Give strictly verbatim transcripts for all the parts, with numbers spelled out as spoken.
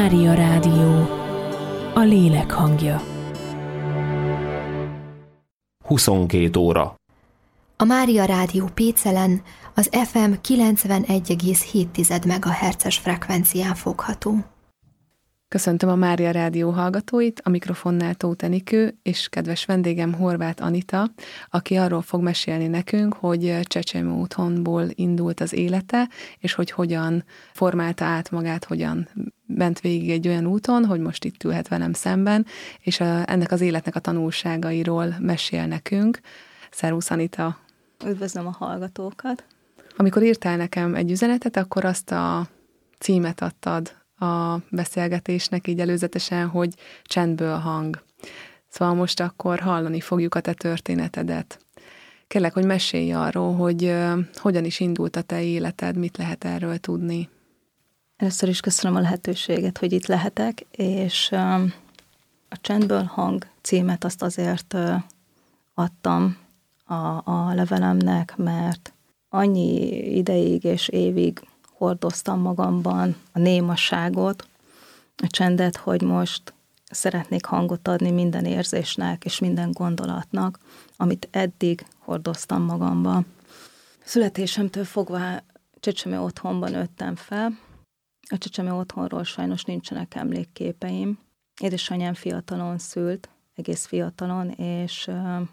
Mária Rádió, a lélek hangja. huszonkét óra. A Mária Rádió Pécelen az ef em kilencvenegy egész hét megahertzes frekvencián fogható. Köszöntöm a Mária Rádió hallgatóit, a mikrofonnál Tóth Enikő, és kedves vendégem Horváth Anita, aki arról fog mesélni nekünk, hogy csecsemő otthonból indult az élete, és hogy hogyan formálta át magát, hogyan ment végig egy olyan úton, hogy most itt ülhet velem szemben, és a, ennek az életnek a tanulságairól mesél nekünk. Szervusz, Anita! Üdvözlöm a hallgatókat! Amikor írtál nekem egy üzenetet, akkor azt a címet adtad a beszélgetésnek így előzetesen, hogy csendből hang. Szóval most akkor hallani fogjuk a te történetedet. Kérlek, hogy mesélj arról, hogy uh, hogyan is indult a te életed, mit lehet erről tudni. Először is köszönöm a lehetőséget, hogy itt lehetek, és uh, a Csendből hang címet azt azért uh, adtam a, a levelemnek, mert annyi ideig és évig hordoztam magamban a némaságot, a csendet, hogy most szeretnék hangot adni minden érzésnek és minden gondolatnak, amit eddig hordoztam magamba. Születésemtől fogva csecsemő otthonban nőttem fel. A csecsemő otthonról sajnos nincsenek emlékképeim. Édesanyám fiatalon szült, egész fiatalon, és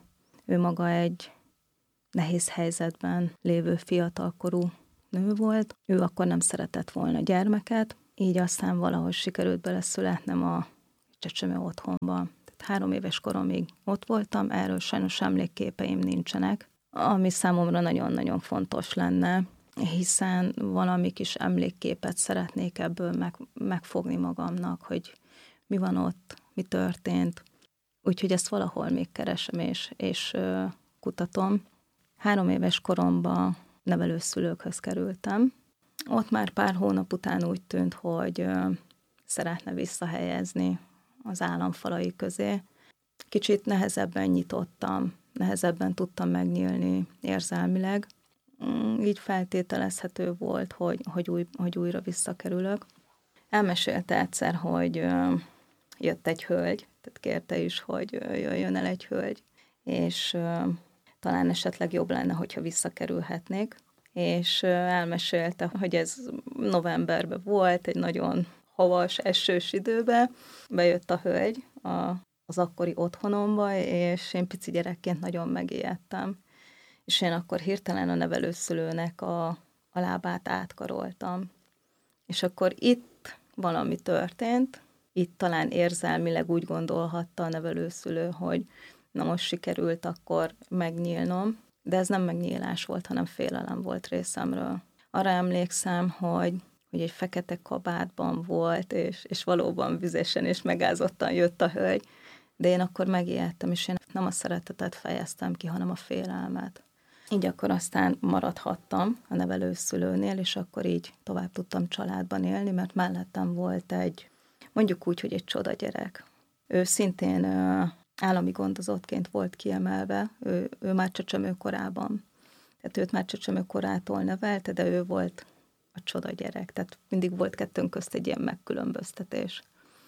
ő maga egy nehéz helyzetben lévő fiatalkorú nő volt. Ő akkor nem szeretett volna gyermeket, így aztán valahogy sikerült beleszületnem a csecsemő otthonba. Tehát három éves koromig ott voltam, erről sajnos emlékképeim nincsenek, ami számomra nagyon-nagyon fontos lenne, hiszen valami kis emlékképet szeretnék ebből meg, megfogni magamnak, hogy mi van ott, mi történt. Úgyhogy ezt valahol még keresem és, és uh, kutatom. Három éves koromban nevelőszülőkhöz kerültem. Ott már pár hónap után úgy tűnt, hogy uh, szeretne visszahelyezni az államfalai közé. Kicsit nehezebben nyitottam, nehezebben tudtam megnyílni érzelmileg. Mm, így feltételezhető volt, hogy, hogy, új, hogy újra visszakerülök. Elmesélte egyszer, hogy uh, jött egy hölgy, tehát kérte is, hogy uh, jöjjön el egy hölgy, és uh, talán esetleg jobb lenne, hogyha visszakerülhetnék, és elmesélte, hogy ez novemberben volt, egy nagyon havas, esős időben, bejött a hölgy a, az akkori otthonomba, és én pici gyerekként nagyon megijedtem. És én akkor hirtelen a nevelőszülőnek a, a lábát átkaroltam. És akkor itt valami történt, itt talán érzelmileg úgy gondolhatta a nevelőszülő, hogy na most sikerült akkor megnyílnom, de ez nem megnyílás volt, hanem félelem volt részemről. Arra emlékszem, hogy, hogy egy fekete kabátban volt, és, és valóban vizesen és megázottan jött a hölgy, de én akkor megijedtem, és én nem a szeretetet fejeztem ki, hanem a félelmet. Így akkor aztán maradhattam a nevelőszülőnél, és akkor így tovább tudtam családban élni, mert mellettem volt egy, mondjuk úgy, hogy egy csoda gyerek. Ő szintén állami gondozottként volt kiemelve, ő, ő már csecsemőkorában. Tehát őt már csecsemőkorától nevelte, de ő volt a csoda gyerek. Tehát mindig volt kettőnk közt egy ilyen megkülönböztetés.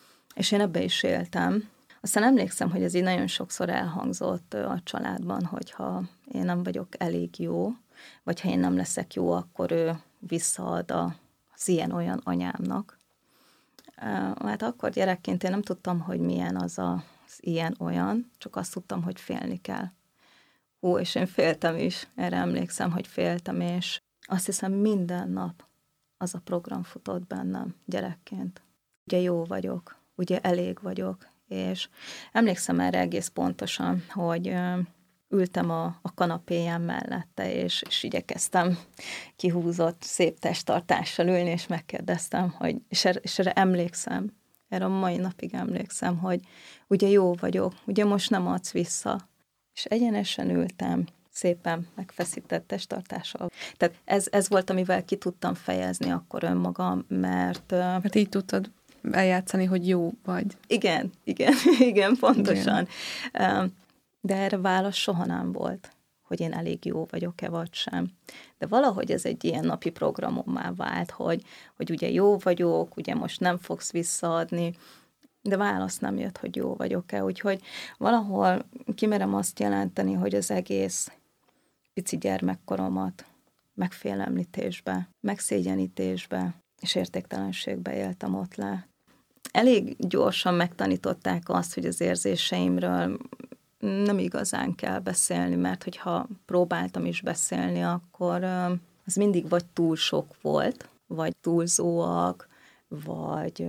És én ebbe is éltem. Aztán emlékszem, hogy ez így nagyon sokszor elhangzott a családban, hogyha én nem vagyok elég jó, vagy ha én nem leszek jó, akkor ő visszaad az ilyen-olyan anyámnak. Hát akkor gyerekként én nem tudtam, hogy milyen az a ilyen-olyan, csak azt tudtam, hogy félni kell. Hú, és én féltem is, erre emlékszem, hogy féltem, és azt hiszem minden nap az a program futott bennem gyerekként. Ugye jó vagyok, ugye elég vagyok, és emlékszem erre egész pontosan, hogy ö, ültem a, a kanapéján mellette, és, és igyekeztem kihúzott szép testtartással ülni, és megkérdeztem, hogy, és erre, és erre emlékszem, erre a mai napig emlékszem, hogy ugye jó vagyok, ugye most nem adsz vissza. És egyenesen ültem, szépen megfeszített testtartással. Tehát ez, ez volt, amivel ki tudtam fejezni akkor önmagam, mert... Hát így tudtad eljátszani, hogy jó vagy. Igen, igen, igen, pontosan. Igen. De erre válasz soha nem volt, hogy én elég jó vagyok-e vagy sem. De valahogy ez egy ilyen napi programommá vált, hogy, hogy ugye jó vagyok, ugye most nem fogsz visszaadni, de válasz nem jött, hogy jó vagyok-e. Úgyhogy valahol kimerem azt jelenteni, hogy az egész pici gyermekkoromat megfélemlítésbe, megszégyenítésbe és értéktelenségbe éltem ott le. Elég gyorsan megtanították azt, hogy az érzéseimről nem igazán kell beszélni, mert hogyha próbáltam is beszélni, akkor az mindig vagy túl sok volt, vagy túlzóak, vagy,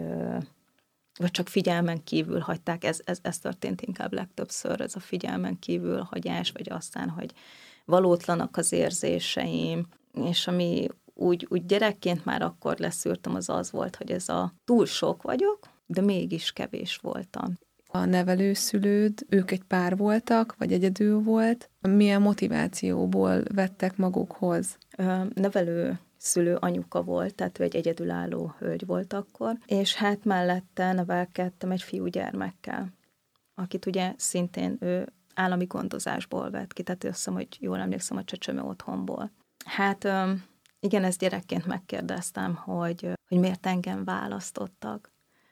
vagy csak figyelmen kívül hagyták. Ez, ez, ez történt inkább legtöbbször, ez a figyelmen kívül hagyás, vagy aztán, hogy valótlanak az érzéseim, és ami úgy, úgy gyerekként már akkor leszűrtem, az az volt, hogy ez a túl sok vagyok, de mégis kevés voltam. A nevelőszülőd, ők egy pár voltak, vagy egyedül volt? Milyen motivációból vettek magukhoz? Ö, nevelő szülő anyuka volt, tehát ő egy egyedülálló hölgy volt akkor, és hát mellette nevelkedtem egy fiúgyermekkel, akit ugye szintén ő állami gondozásból vett ki, tehát azt hiszem, hogy jól emlékszem, a csecsemő otthonból. Hát igen, ezt gyerekként megkérdeztem, hogy, hogy miért engem választottak.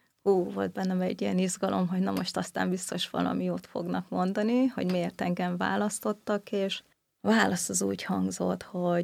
Ó, volt bennem egy ilyen izgalom, hogy na most aztán biztos valami jót fognak mondani, hogy miért engem választottak, és a válasz az úgy hangzott, hogy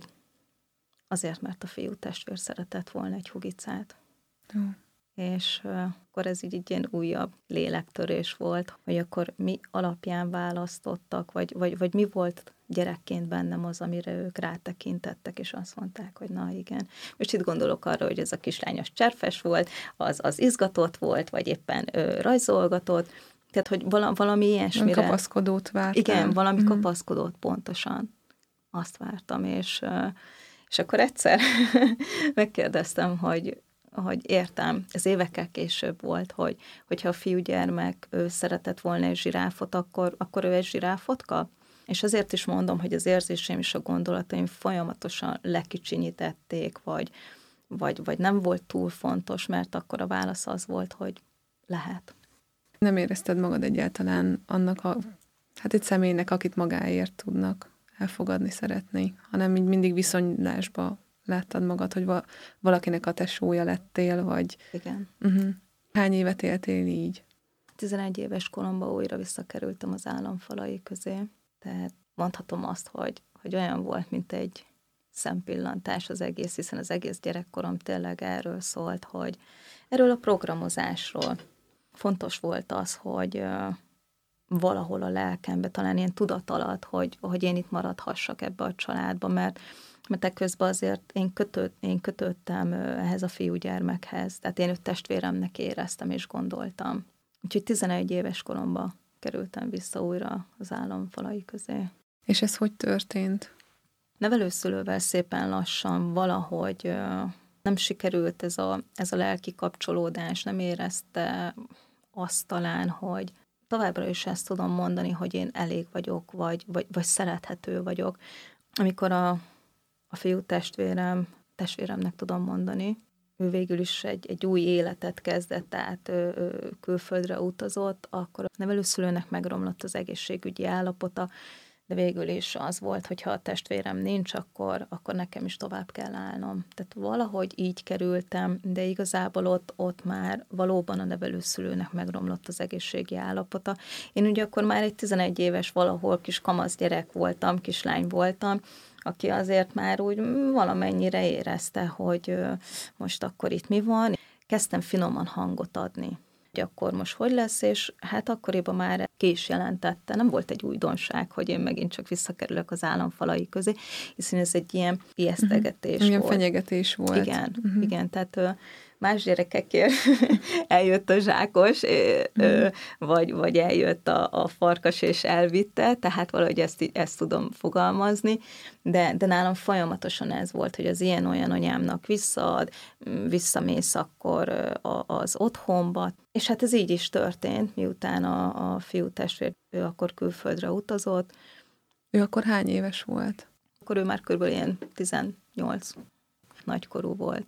azért, mert a fiú testvér szeretett volna egy hugicát. Mm. És uh, akkor ez így egy ilyen újabb lélektörés volt, hogy akkor mi alapján választottak, vagy, vagy, vagy mi volt gyerekként bennem az, amire ők rátekintettek, és azt mondták, hogy na igen. Most itt gondolok arra, hogy ez a kislányos cserfes volt, az, az izgatott volt, vagy éppen ö, rajzolgatott, tehát, hogy vala, valami ilyesmire... Kapaszkodót vártam. Igen, valami mm. kapaszkodót, pontosan. Azt vártam, és, uh, és akkor egyszer megkérdeztem, hogy hogy értem, ez évekkel később volt, hogy hogyha a fiúgyermek ő szeretett volna egy zsiráfot, akkor, akkor ő egy zsiráfot kap. És azért is mondom, hogy az érzéseim és a gondolataim folyamatosan lekicsinyítették, vagy, vagy, vagy nem volt túl fontos, mert akkor a válasz az volt, hogy lehet. Nem érezted magad egyáltalán annak a, hát egy személynek, akit magáért tudnak elfogadni, szeretni, hanem így mindig viszonylásba láttad magad, hogy va- valakinek a tesója lettél, vagy... Igen. Uh-huh. Hány évet éltél így? tizenegy éves koromban újra visszakerültem az államfalai közé. Tehát mondhatom azt, hogy, hogy olyan volt, mint egy szempillantás az egész, hiszen az egész gyerekkorom tényleg erről szólt, hogy erről a programozásról. Fontos volt az, hogy uh, valahol a lelkembe, talán ilyen tudat alatt, hogy, hogy én itt maradhassak ebbe a családba, mert mert ekközben azért én, kötőd, én kötöttem ehhez a fiúgyermekhez, tehát én őt testvéremnek éreztem és gondoltam. Úgyhogy tizenegy éves koromban kerültem vissza újra az államfalai közé. És ez hogy történt? Nevelőszülővel szépen lassan valahogy nem sikerült ez a, ez a lelki kapcsolódás, nem érezte azt talán, hogy továbbra is ezt tudom mondani, hogy én elég vagyok, vagy, vagy, vagy szerethető vagyok. Amikor a A fiú testvérem, testvéremnek tudom mondani, ő végül is egy, egy új életet kezdett, tehát ő, ő külföldre utazott, akkor a nevelőszülőnek megromlott az egészségügyi állapota, de végül is az volt, hogy ha a testvérem nincs, akkor, akkor nekem is tovább kell állnom. Tehát valahogy így kerültem, de igazából ott, ott már valóban a nevelőszülőnek megromlott az egészségi állapota. Én ugye akkor már egy tizenegy éves valahol kis kamasz gyerek voltam, kislány voltam, aki azért már úgy valamennyire érezte, hogy most akkor itt mi van. Kezdtem finoman hangot adni, hogy akkor most hogy lesz, és hát akkoriban már ki is jelentette. Nem volt egy újdonság, hogy én megint csak visszakerülök az államfalai közé, hiszen ez egy ilyen ijesztegetés uh-huh. Ilyen volt. fenyegetés volt. Igen, uh-huh. igen, tehát más gyerekekért eljött a zsákos, uh-huh. vagy, vagy eljött a, a farkas és elvitte, tehát valahogy ezt, ezt tudom fogalmazni, de, de nálam folyamatosan ez volt, hogy az ilyen-olyan anyámnak visszaad, visszamész akkor az otthonba, és hát ez így is történt, miután a, a fiú testvér, ő akkor külföldre utazott. Ő akkor hány éves volt? Akkor ő már körülbelül ilyen tizennyolc nagykorú volt.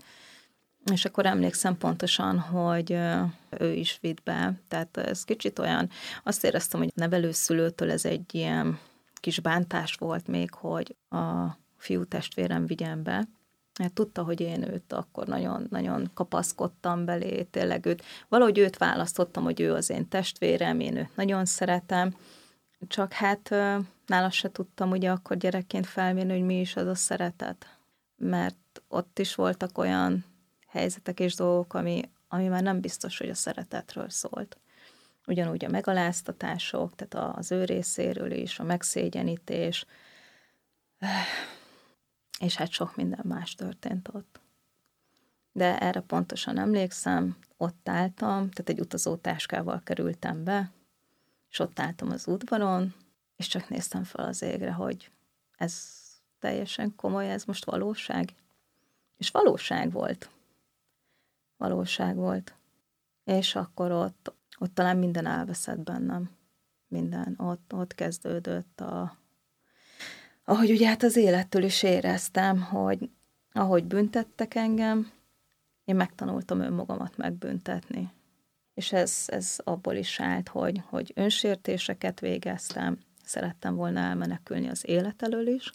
És akkor emlékszem pontosan, hogy ő is vitt be. Tehát ez kicsit olyan, azt éreztem, hogy a nevelőszülőtől ez egy ilyen kis bántás volt még, hogy a fiú testvérem vigyen be, mert tudta, hogy én őt akkor nagyon-nagyon kapaszkodtam belé, tényleg őt, valahogy őt választottam, hogy ő az én testvérem, én őt nagyon szeretem, csak hát nála se tudtam ugye akkor gyerekként felmérni, hogy mi is az a szeretet, mert ott is voltak olyan helyzetek és dolgok, ami, ami már nem biztos, hogy a szeretetről szólt. Ugyanúgy a megaláztatások, tehát az ő részéről is, a megszégyenítés, és hát sok minden más történt ott. De erre pontosan emlékszem, ott álltam, tehát egy utazótáskával kerültem be, és ott álltam az udvaron, és csak néztem fel az égre, hogy ez teljesen komoly, ez most valóság. És valóság volt. Valóság volt. És akkor ott, ott talán minden elveszett bennem. Minden. Ott, ott kezdődött a... Ahogy ugye hát az élettől is éreztem, hogy ahogy büntettek engem, én megtanultam önmagamat megbüntetni. És ez, ez abból is állt, hogy, hogy önsértéseket végeztem, szerettem volna elmenekülni az élet elől is.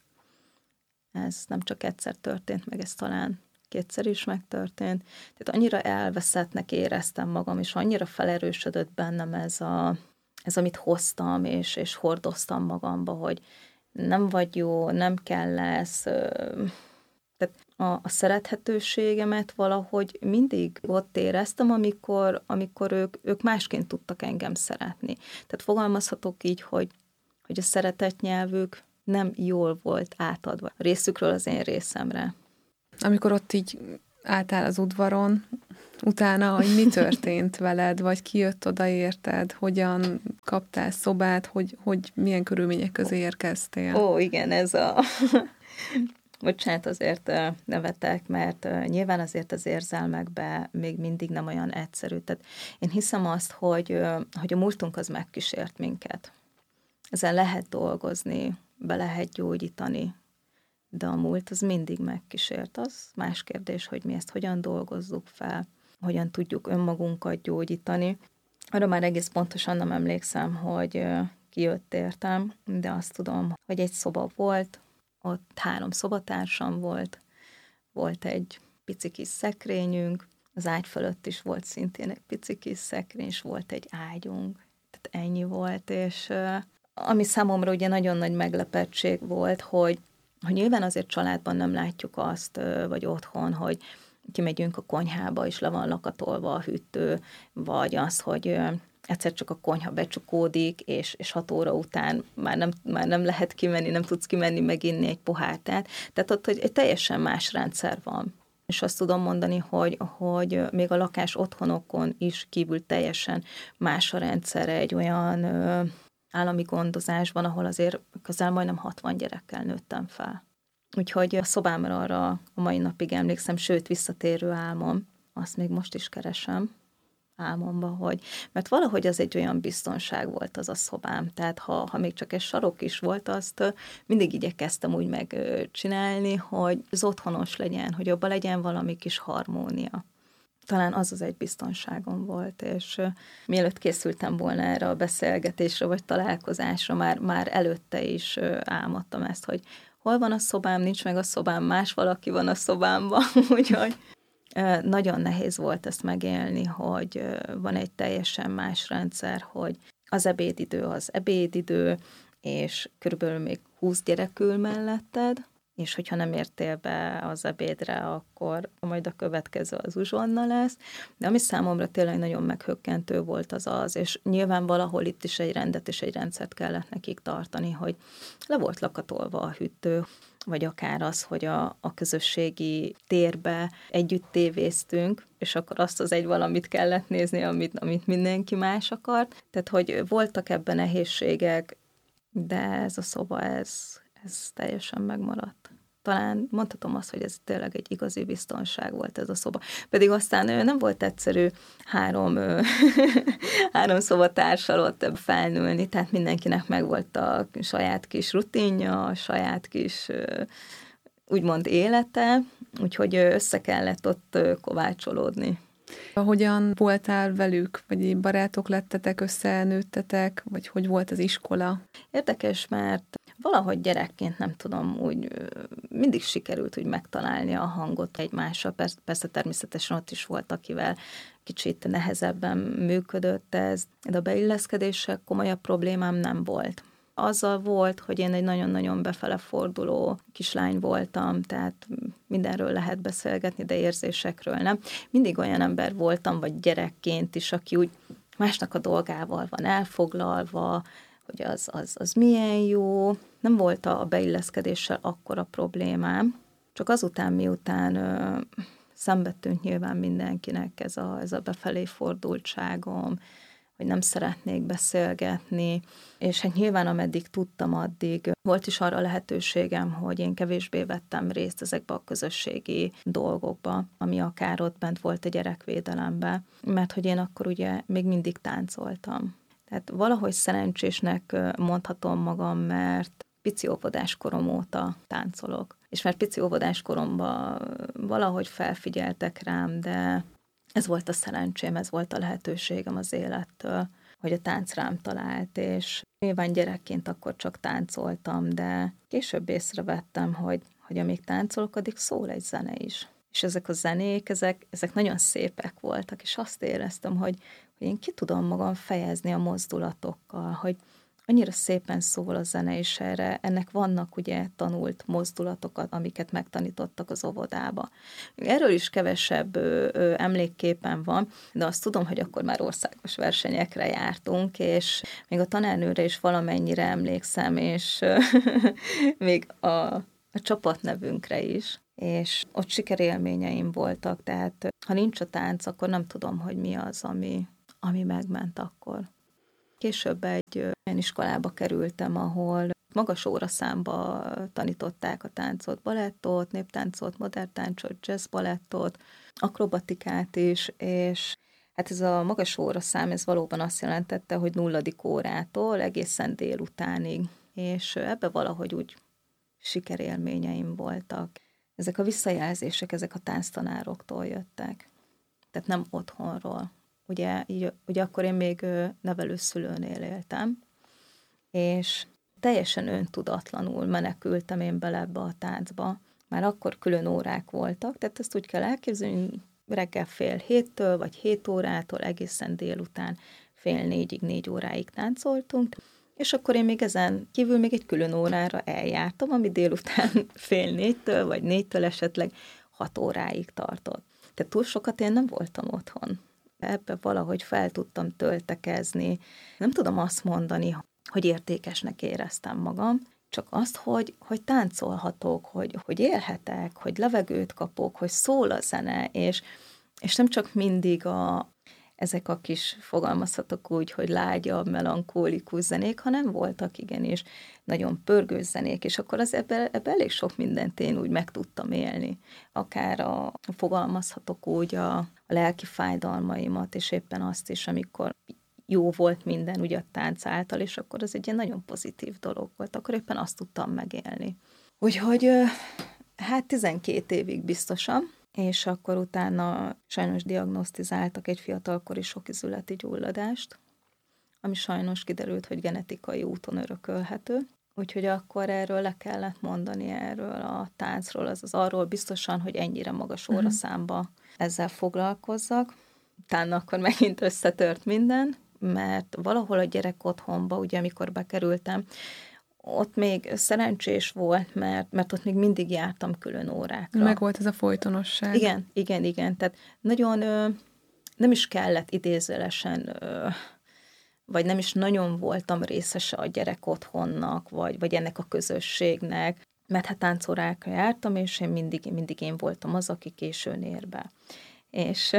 Ez nem csak egyszer történt meg, ez talán kétszer is megtörtént. Tehát annyira elveszettnek éreztem magam, és annyira felerősödött bennem ez, a, ez amit hoztam, és, és hordoztam magamba, hogy nem vagy jó, nem kell lesz. Tehát a, a szerethetőségemet valahogy mindig ott éreztem, amikor, amikor ők, ők másként tudtak engem szeretni. Tehát fogalmazhatok így, hogy, hogy a szeretetnyelvük nem jól volt átadva a részükről az én részemre. Amikor ott így álltál az udvaron, utána, hogy mi történt veled, vagy ki jött oda érted, hogyan kaptál szobát, hogy, hogy milyen körülmények közé érkeztél? Ó, igen, ez a... Bocsánat, azért nevetek, mert nyilván azért az érzelmekben még mindig nem olyan egyszerű. Tehát én hiszem azt, hogy, hogy a múltunk az megkísért minket. Ezen lehet dolgozni, be lehet gyógyítani, de a múlt az mindig megkísért. Az más kérdés, hogy mi ezt hogyan dolgozzuk fel, hogyan tudjuk önmagunkat gyógyítani. Arra már egész pontosan nem emlékszem, hogy ki jött értem, de azt tudom, hogy egy szoba volt, ott három szobatársam volt, volt egy pici kis szekrényünk, az ágy fölött is volt szintén egy pici kis szekrény, és volt egy ágyunk, tehát ennyi volt, és ami számomra ugye nagyon nagy meglepettség volt, hogy, hogy nyilván azért családban nem látjuk azt, vagy otthon, hogy kimegyünk a konyhába, és le van lakatolva a hűtő, vagy az, hogy egyszer csak a konyha becsukódik, és, és hat óra után már nem, már nem lehet kimenni, nem tudsz kimenni meginni egy pohár teát. Tehát ott egy, egy teljesen más rendszer van. És azt tudom mondani, hogy, hogy még a lakás otthonokon is kívül teljesen más a rendszere egy olyan ö, állami gondozásban, ahol azért közel majdnem hatvan gyerekkel nőttem fel. Úgyhogy a szobámra arra a mai napig emlékszem, sőt visszatérő álmom, azt még most is keresem álmomba, hogy, mert valahogy az egy olyan biztonság volt az a szobám, tehát ha, ha még csak egy sarok is volt, azt mindig igyekeztem úgy megcsinálni, hogy az otthonos legyen, hogy abban legyen valami kis harmónia. Talán az az egy biztonságom volt, és mielőtt készültem volna erre a beszélgetésre, vagy találkozásra, már, már előtte is álmodtam ezt, hogy hol van a szobám, nincs meg a szobám, más valaki van a szobámban, úgyhogy nagyon nehéz volt ezt megélni, hogy van egy teljesen más rendszer, hogy az ebédidő az ebédidő, és körülbelül még húsz gyerek ül melletted, és hogyha nem értél be az ebédre, akkor majd a következő az uzsonna lesz. De ami számomra tényleg nagyon meghökkentő volt az az, és nyilván valahol itt is egy rendet és egy rendszert kellett nekik tartani, hogy le volt lakatolva a hűtő, vagy akár az, hogy a, a közösségi térbe együtt tévéztünk, és akkor azt az egy valamit kellett nézni, amit, amit mindenki más akart. Tehát, hogy voltak ebben nehézségek, de ez a szoba, ez, ez teljesen megmaradt. Talán mondhatom azt, hogy ez tényleg egy igazi biztonság volt ez a szoba. Pedig aztán nem volt egyszerű három, három szobatársal ott felnülni, tehát mindenkinek megvolt a saját kis rutinja, a saját kis úgymond élete, úgyhogy össze kellett ott kovácsolódni. Hogyan voltál velük? Vagy barátok lettetek, összenőttetek? Vagy hogy volt az iskola? Érdekes, mert valahogy gyerekként nem tudom, úgy mindig sikerült úgy megtalálni a hangot egymással. Persze természetesen ott is volt, akivel kicsit nehezebben működött ez, de a beilleszkedéssel komolyabb problémám nem volt. Azzal volt, hogy én egy nagyon-nagyon befele forduló kislány voltam, tehát mindenről lehet beszélgetni, de érzésekről nem. Mindig olyan ember voltam, vagy gyerekként is, aki úgy másnak a dolgával van elfoglalva, hogy az, az, az milyen jó. Nem volt a beilleszkedéssel akkora problémám, csak azután, miután ö, szembe tűnt nyilván mindenkinek ez a, ez a befelé fordultságom, hogy nem szeretnék beszélgetni, és hát nyilván ameddig tudtam, addig volt is arra lehetőségem, hogy én kevésbé vettem részt ezekbe a közösségi dolgokba, ami akár ott bent volt a gyerekvédelemben, mert hogy én akkor ugye még mindig táncoltam. Tehát valahogy szerencsésnek mondhatom magam, mert pici óvodás korom óta táncolok. És mert pici óvodás koromban valahogy felfigyeltek rám, de ez volt a szerencsém, ez volt a lehetőségem az élettől, hogy a tánc rám talált, és nyilván gyerekként akkor csak táncoltam, de később észrevettem, hogy, hogy amíg táncolok, addig szól egy zene is. És ezek a zenék, ezek, ezek nagyon szépek voltak, és azt éreztem, hogy, hogy én ki tudom magam fejezni a mozdulatokkal, hogy annyira szépen szól a zene, és erre, ennek vannak ugye tanult mozdulatokat, amiket megtanítottak az óvodába. Erről is kevesebb ö, ö, emlékképen van, de azt tudom, hogy akkor már országos versenyekre jártunk, és még a tanárnőre is valamennyire emlékszem, és ö, még a, a csapatnevünkre is, és ott sikerélményeim voltak, tehát ha nincs a tánc, akkor nem tudom, hogy mi az, ami, ami megment akkor. Később egy olyan iskolába kerültem, ahol magas óraszámba tanították a táncot, balettot, néptáncot, modern táncot, jazz balettot, akrobatikát is, és hát ez a magas óraszám, ez valóban azt jelentette, hogy nulladik órától egészen délutánig, és ebbe valahogy úgy sikerélményeim voltak. Ezek a visszajelzések, ezek a tánctanároktól jöttek, tehát nem otthonról. Ugye, így, ugye akkor én még nevelőszülőnél éltem, és teljesen öntudatlanul menekültem én bele ebbe a táncba. Már akkor külön órák voltak, tehát ezt úgy kell elképzelni, reggel fél héttől, vagy hét órától egészen délután fél négyig, négy óráig táncoltunk, és akkor én még ezen kívül még egy külön órára eljártam, ami délután fél négytől, vagy négytől esetleg hat óráig tartott. Tehát túl sokat én nem voltam otthon. Ebbe valahogy fel tudtam töltekezni. Nem tudom azt mondani, hogy értékesnek éreztem magam, csak azt, hogy, hogy táncolhatok, hogy, hogy élhetek, hogy levegőt kapok, hogy szól a zene, és, és nem csak mindig a, ezek a kis, fogalmazhatok úgy, hogy lágyabb, melankólikus zenék, hanem voltak igenis nagyon pörgős zenék, és akkor az ebbe, ebbe elég sok mindent én úgy meg tudtam élni. Akár a, fogalmazhatok úgy a, a lelki fájdalmaimat, és éppen azt is, amikor jó volt minden ugye a tánc által, és akkor az egy ilyen nagyon pozitív dolog volt, akkor éppen azt tudtam megélni. Úgyhogy hát tizenkét évig biztosan, és akkor utána sajnos diagnosztizáltak egy fiatalkori sokizületi gyulladást, ami sajnos kiderült, hogy genetikai úton örökölhető. Úgyhogy akkor erről le kellett mondani, erről a táncról, azaz arról biztosan, hogy ennyire magas óraszámba ezzel foglalkozzak. Utána akkor megint összetört minden, mert valahol a gyerek otthonba, ugye amikor bekerültem, ott még szerencsés volt, mert, mert ott még mindig jártam külön órákra. Meg volt ez a folytonosság. Igen, igen, igen. Tehát nagyon ö, nem is kellett idézőlesen, ö, vagy nem is nagyon voltam részese a gyerek otthonnak, vagy, vagy ennek a közösségnek, mert hát táncórákra jártam, és én mindig, mindig én voltam az, aki későn ér be. És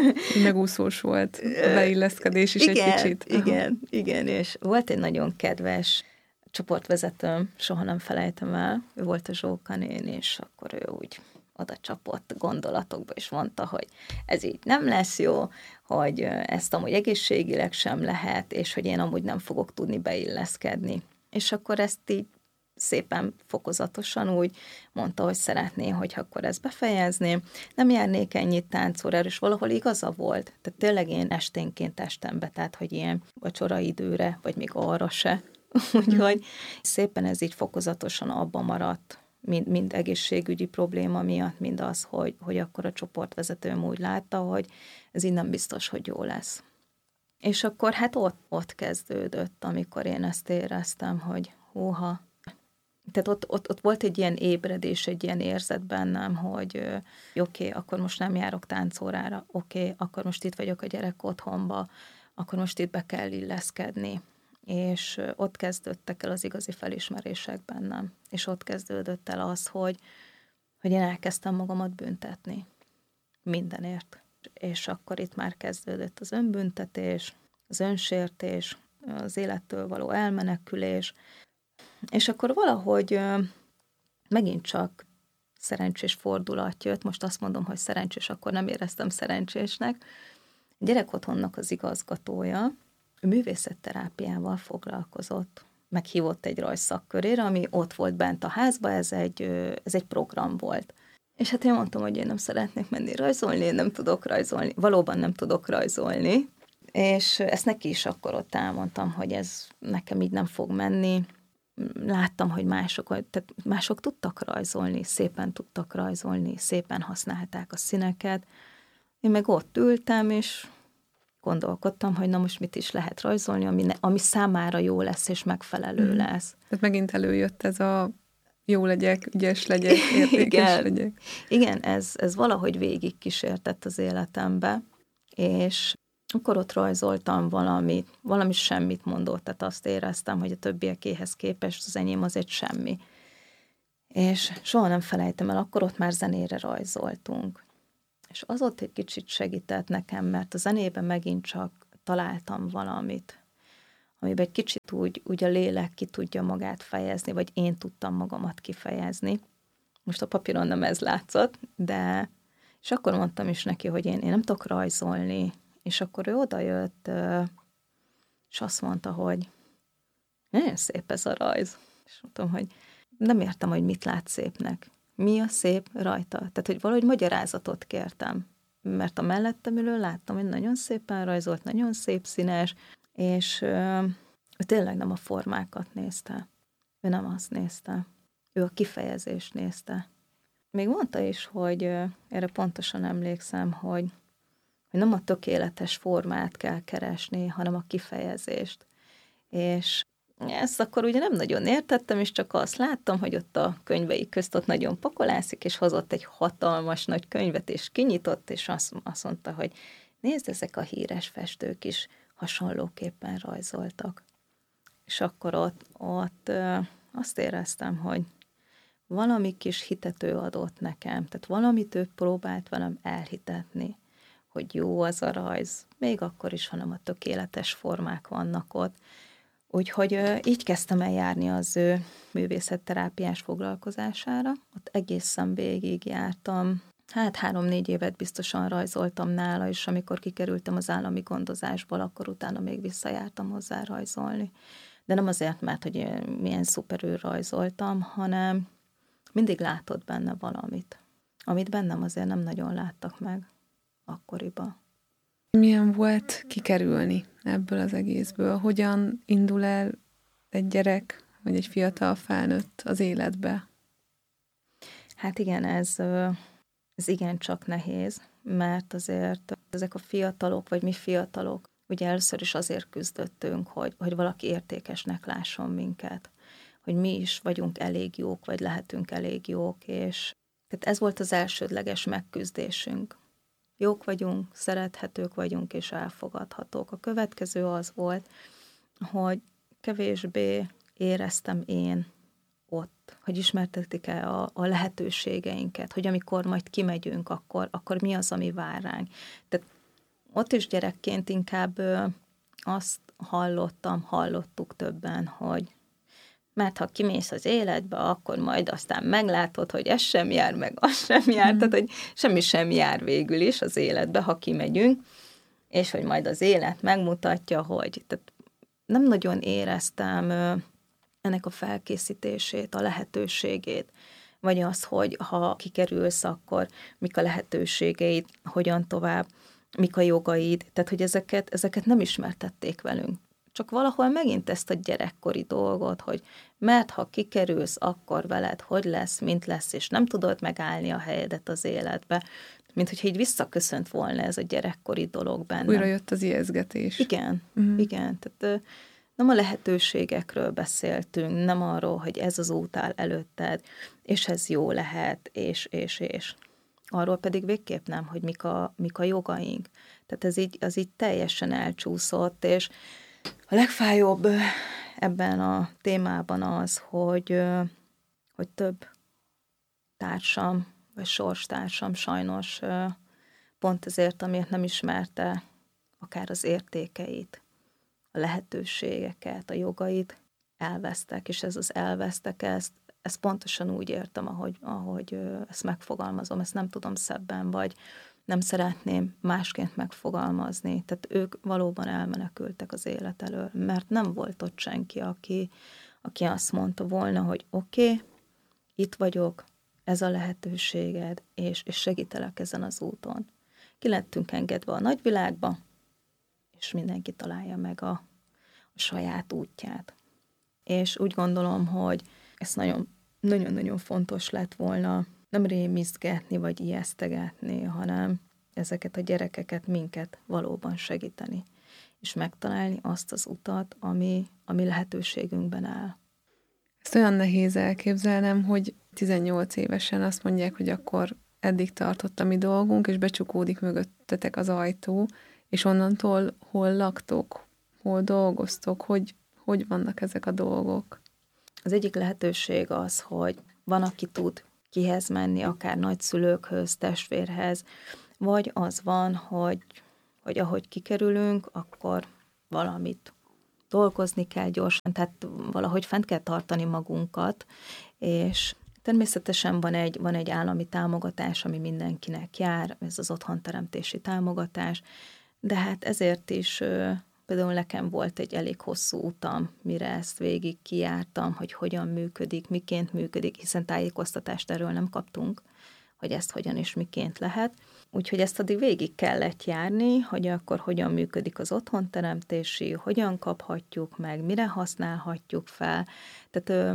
megúszós volt a beilleszkedés is igen, egy kicsit. Igen, igen, és volt egy nagyon kedves csoportvezetőm, soha nem felejtem el, ő volt a Zsóka néni, és akkor ő úgy oda csapott gondolatokba, és mondta, hogy ez így nem lesz jó, hogy ezt amúgy egészségileg sem lehet, és hogy én amúgy nem fogok tudni beilleszkedni. És akkor ezt így szépen fokozatosan úgy mondta, hogy szeretné, hogy akkor ezt befejezném. Nem járnék ennyit táncórára, és valahol igaza volt. Tehát tényleg én esténként estem be, tehát hogy ilyen vacsora időre, vagy még arra se Úgyhogy szépen ez így fokozatosan abba maradt, mind, mind egészségügyi probléma miatt, mind az, hogy, hogy akkor a csoportvezetőm úgy látta, hogy ez így nem biztos, hogy jó lesz. És akkor hát ott, ott kezdődött, amikor én ezt éreztem, hogy húha. Tehát ott, ott, ott volt egy ilyen ébredés, egy ilyen érzet bennem, hogy oké, okay, akkor most nem járok táncórára, oké, okay, akkor most itt vagyok a gyerek otthonba, akkor most itt be kell illeszkedni. És ott kezdődtek el az igazi felismerések bennem. És ott kezdődött el az, hogy, hogy én elkezdtem magamat büntetni. Mindenért. És akkor itt már kezdődött az önbüntetés, az önsértés, az élettől való elmenekülés, és akkor valahogy megint csak szerencsés fordulat jött, most azt mondom, hogy szerencsés, akkor nem éreztem szerencsésnek. A gyerekotthonnak az igazgatója művészetterápiával foglalkozott, meghívott egy rajzszakkörére, ami ott volt bent a házba, ez egy, ez egy program volt. És hát én mondtam, hogy én nem szeretnék menni rajzolni, én nem tudok rajzolni, valóban nem tudok rajzolni, és ezt neki is akkor ott elmondtam, hogy ez nekem így nem fog menni. Láttam, hogy mások, tehát mások tudtak rajzolni, szépen tudtak rajzolni, szépen használták a színeket. Én meg ott ültem, és gondolkodtam, hogy na most mit is lehet rajzolni, ami, ne, ami számára jó lesz, és megfelelő mm. lesz. Tehát megint előjött ez a jó legyek, ügyes legyek, értékes Igen. legyek. Igen, ez, ez valahogy végig kísértett az életembe, és akkor ott rajzoltam valamit, valami semmit mondott, tehát azt éreztem, hogy a többiekéhez képest az enyém az egy semmi. És soha nem felejtem el, akkor ott már zenére rajzoltunk. És az ott egy kicsit segített nekem, mert a zenében megint csak találtam valamit, amiben egy kicsit úgy, úgy a lélek ki tudja magát fejezni, vagy én tudtam magamat kifejezni. Most a papíron nem ez látszott, de és akkor mondtam is neki, hogy én, én nem tudok rajzolni, és akkor ő odajött, és azt mondta, hogy nagyon szép ez a rajz. És mondtam, hogy nem értem, hogy mit lát szépnek. Mi a szép rajta? Tehát, hogy valahogy magyarázatot kértem, mert a mellettem ülő láttam, hogy nagyon szépen rajzolt, nagyon szép színes, és ő tényleg nem a formákat nézte. Ő nem azt nézte. Ő a kifejezést nézte. Még mondta is, hogy erre pontosan emlékszem, hogy, hogy nem a tökéletes formát kell keresni, hanem a kifejezést. És ezt akkor ugye nem nagyon értettem, és csak azt láttam, hogy ott a könyvei közt ott nagyon pakolászik, és hozott egy hatalmas nagy könyvet, és kinyitott, és azt, azt mondta, hogy nézd, ezek a híres festők is hasonlóképpen rajzoltak. És akkor ott, ott ö, azt éreztem, hogy valami kis hitet ő adott nekem, tehát valamit ő próbált velem elhitetni, hogy jó az a rajz, még akkor is, hanem a tökéletes formák vannak ott. Úgyhogy ö, így kezdtem el járni az ő művészetterápiás foglalkozására. Ott egészen végig jártam, hát három-négy évet biztosan rajzoltam nála, és amikor kikerültem az állami gondozásból, akkor utána még visszajártam hozzá rajzolni. De nem azért, mert hogy milyen szuperül rajzoltam, hanem mindig látott benne valamit, amit bennem azért nem nagyon láttak meg akkoriban. Milyen volt kikerülni ebből az egészből? Hogyan indul el egy gyerek, vagy egy fiatal felnőtt az életbe? Hát igen, ez, ez igencsak nehéz, mert azért ezek a fiatalok, vagy mi fiatalok, ugye először is azért küzdöttünk, hogy, hogy valaki értékesnek lásson minket, hogy mi is vagyunk elég jók, vagy lehetünk elég jók, és tehát ez volt az elsődleges megküzdésünk. Jók vagyunk, szerethetők vagyunk, és elfogadhatók. A következő az volt, hogy kevésbé éreztem én ott, hogy ismertetik el a, a lehetőségeinket, hogy amikor majd kimegyünk, akkor, akkor mi az, ami vár ránk. Tehát ott is gyerekként inkább ö, azt hallottam, hallottuk többen, hogy mert ha kimész az életbe, akkor majd aztán meglátod, hogy ez sem jár, meg az sem jár, mm. tehát hogy semmi sem jár végül is az életbe, ha kimegyünk, és hogy majd az élet megmutatja, hogy tehát nem nagyon éreztem ö, ennek a felkészítését, a lehetőségét, vagy az, hogy ha kikerülsz, akkor mik a lehetőségeid, hogyan tovább, mik a jogaid, tehát hogy ezeket, ezeket nem ismertették velünk. csak valahol megint ezt a gyerekkori dolgot, hogy mert ha kikerülsz, akkor veled hogy lesz, mint lesz, és nem tudod megállni a helyedet az életbe, mint hogyha így visszaköszönt volna ez a gyerekkori dolog bennem. Újra jött az ijesztgetés. Igen, uh-huh. igen. Tehát nem a lehetőségekről beszéltünk, nem arról, hogy ez az út áll előtted, és ez jó lehet, és, és, és. Arról pedig végképp nem, hogy mik a, mik a jogaink. Tehát ez így, az így teljesen elcsúszott, és a legfájóbb ebben a témában az, hogy, hogy több társam, vagy sorstársam sajnos pont ezért, amiért nem ismerte akár az értékeit, a lehetőségeket, a jogait, elvesztek, és ez az elvesztek, ezt, ezt pontosan úgy értem, ahogy, ahogy ezt megfogalmazom, ezt nem tudom szebben, vagy nem szeretném másként megfogalmazni. Tehát ők valóban elmenekültek az élet elől, mert nem volt ott senki, aki, aki azt mondta volna, hogy oké, okay, itt vagyok, ez a lehetőséged, és, és segítelek ezen az úton. Ki lettünk engedve a nagyvilágba, és mindenki találja meg a, a saját útját. És úgy gondolom, hogy ez nagyon, nagyon-nagyon fontos lett volna nem rémisztgetni, vagy ijesztegetni, hanem ezeket a gyerekeket, minket valóban segíteni, és megtalálni azt az utat, ami, ami lehetőségünkben áll. Ezt olyan nehéz elképzelnem, hogy tizennyolc évesen azt mondják, hogy akkor eddig tartott a mi dolgunk, és becsukódik mögöttetek az ajtó, és onnantól hol laktok, hol dolgoztok, hogy, hogy vannak ezek a dolgok? Az egyik lehetőség az, hogy van, aki tud kihez menni, akár nagyszülőkhöz, testvérhez, vagy az van, hogy, hogy ahogy kikerülünk, akkor valamit dolgozni kell gyorsan, tehát valahogy fent kell tartani magunkat, és természetesen van egy, van egy állami támogatás, ami mindenkinek jár, ez az otthonteremtési támogatás, de hát ezért is például nekem volt egy elég hosszú utam, mire ezt végig kijártam, hogy hogyan működik, miként működik, hiszen tájékoztatást erről nem kaptunk, hogy ezt hogyan és miként lehet. Úgyhogy ezt addig végig kellett járni, hogy akkor hogyan működik az otthonteremtési, hogyan kaphatjuk meg, mire használhatjuk fel. Tehát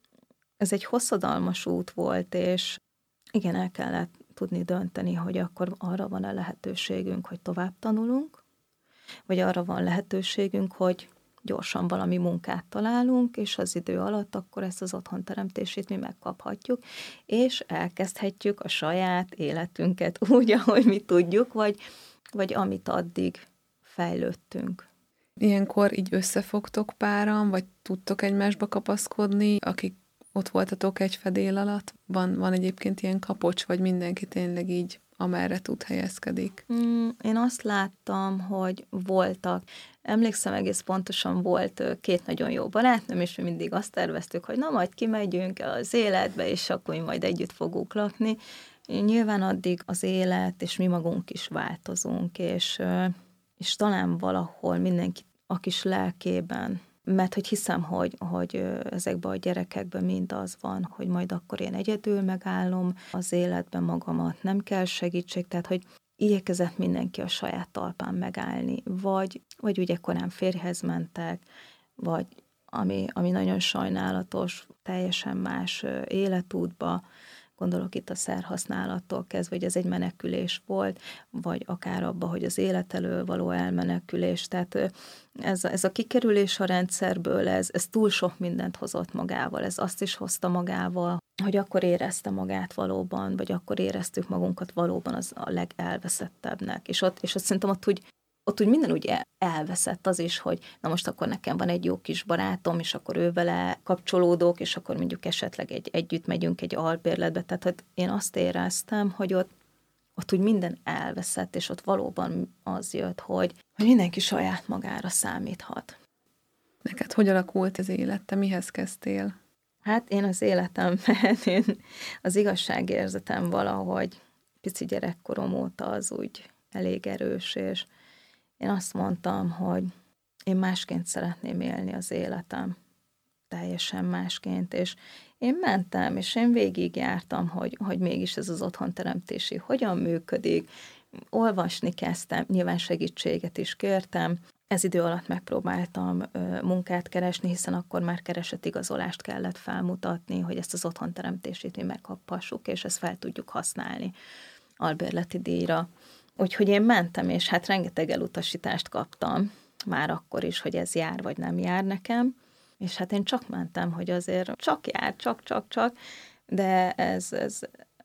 ez egy hosszadalmas út volt, és igen, el kellett tudni dönteni, hogy akkor arra van a lehetőségünk, hogy tovább tanulunk, vagy arra van lehetőségünk, hogy gyorsan valami munkát találunk, és az idő alatt akkor ezt az otthonteremtését mi megkaphatjuk, és elkezdhetjük a saját életünket úgy, ahogy mi tudjuk, vagy, vagy amit addig fejlődtünk. Ilyenkor így összefogtok páran, vagy tudtok egymásba kapaszkodni, akik ott voltatok egy fedél alatt? Van, van egyébként ilyen kapocs, vagy mindenki tényleg így amerre tud helyezkedik? Mm, én azt láttam, hogy voltak. Emlékszem, egész pontosan volt két nagyon jó barátnőm, és mi mindig azt terveztük, hogy na majd kimegyünk az életbe, és akkor mi majd együtt fogunk lakni. Nyilván addig az élet, és mi magunk is változunk, és, és talán valahol mindenki a kis lelkében, mert hogy hiszem, hogy, hogy ezekben a gyerekekben mind az van, hogy majd akkor én egyedül megállom az életben magamat, nem kell segítség, tehát hogy igyekezett mindenki a saját talpán megállni, vagy, vagy ugye korán férjhez mentek, vagy ami, ami nagyon sajnálatos, teljesen más életútba, gondolok itt a szerhasználattól kezdve, hogy ez egy menekülés volt, vagy akár abba, hogy az élet elől való elmenekülés. Tehát ez, ez a kikerülés a rendszerből, ez, ez túl sok mindent hozott magával. Ez azt is hozta magával, hogy akkor érezte magát valóban, vagy akkor éreztük magunkat valóban az a legelveszettebbnek. És ott, és ott szerintem ott úgy, ott úgy minden úgy elveszett az is, hogy na most akkor nekem van egy jó kis barátom, és akkor ő vele kapcsolódok, és akkor mondjuk esetleg egy, együtt megyünk egy albérletbe. Tehát hogy én azt éreztem, hogy ott, ott úgy minden elveszett, és ott valóban az jött, hogy, hogy mindenki saját magára számíthat. Neked hogy alakult az élet? Te mihez kezdtél? Hát én az életemben, én az igazságérzetem valahogy pici gyerekkorom óta az úgy elég erős, és én azt mondtam, hogy én másként szeretném élni az életem, teljesen másként, és én mentem, és én végigjártam, hogy, hogy mégis ez az otthonteremtési hogyan működik, olvasni kezdtem, nyilván segítséget is kértem, Ez idő alatt megpróbáltam munkát keresni, hiszen akkor már keresetigazolást kellett felmutatni, hogy ezt az otthonteremtését mi megkaphassuk, és ezt fel tudjuk használni albérleti díjra. Úgyhogy én mentem, és hát rengeteg elutasítást kaptam, már akkor is, hogy ez jár, vagy nem jár nekem, és hát én csak mentem, hogy azért csak jár, csak, csak, csak, de ez, ez,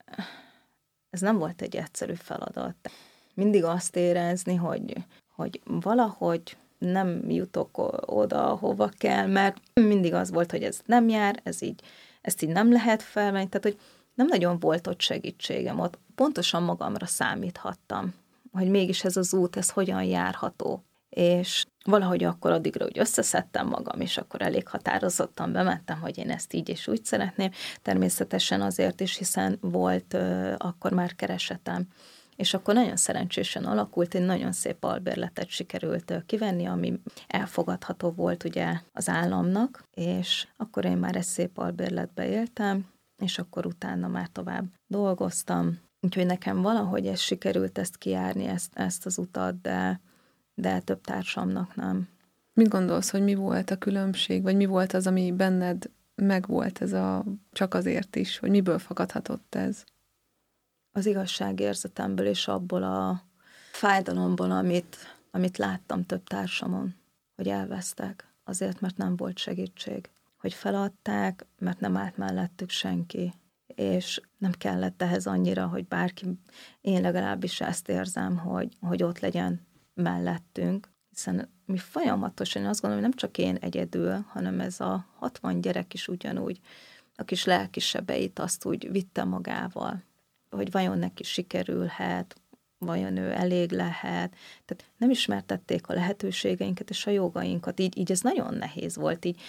ez nem volt egy egyszerű feladat. Mindig azt érezni, hogy, hogy valahogy nem jutok oda, hova kell, mert mindig az volt, hogy ez nem jár, ez így, ezt így nem lehet felvenni, tehát hogy nem nagyon volt ott segítségem, ott pontosan magamra számíthattam, hogy mégis ez az út, ez hogyan járható. És valahogy akkor addigra úgy összeszedtem magam, és akkor elég határozottan bementem, hogy én ezt így és úgy szeretném. Természetesen azért is, hiszen volt uh, akkor már keresetem. És akkor nagyon szerencsésen alakult, egy nagyon szép albérletet sikerült uh, kivenni, ami elfogadható volt ugye az államnak, és akkor én már egy szép albérletbe éltem, és akkor utána már tovább dolgoztam. Úgyhogy nekem valahogy ez sikerült ezt kijárni, ezt, ezt az utat, de de több társamnak nem. Mit gondolsz, hogy mi volt a különbség, vagy mi volt az, ami benned megvolt ez a csak azért is, hogy miből fakadhatott ez? Az igazságérzetemből és abból a fájdalomból, amit, amit láttam több társamon, hogy elvesztek, azért, mert nem volt segítség. Hogy feladták, mert nem állt mellettük senki, és nem kellett ehhez annyira, hogy bárki, én legalábbis ezt érzem, hogy, hogy ott legyen mellettünk, hiszen mi folyamatosan, én azt gondolom, hogy nem csak én egyedül, hanem ez a hatvan gyerek is ugyanúgy, a kis lelkisebeit azt úgy vitte magával, hogy vajon neki sikerülhet, vajon ő elég lehet. Tehát nem ismertették a lehetőségeinket és a jogainkat, így, így ez nagyon nehéz volt, így